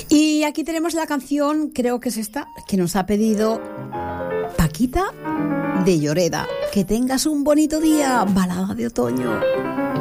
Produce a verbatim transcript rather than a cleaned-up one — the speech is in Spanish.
Y aquí tenemos la canción, creo que es esta, que nos ha pedido Paquita de Lloreda. Que tengas un bonito día, balada de otoño.